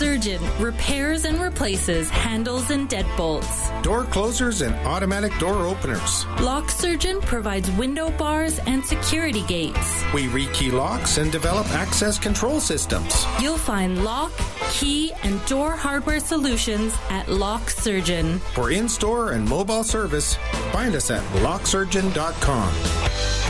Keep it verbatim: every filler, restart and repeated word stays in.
Surgeon repairs and replaces handles and deadbolts. Door closers and automatic door openers. Lock Surgeon provides window bars and security gates. We rekey locks and develop access control systems. You'll find lock, key, and door hardware solutions at Lock Surgeon. For in-store and mobile service, find us at lock surgeon dot com.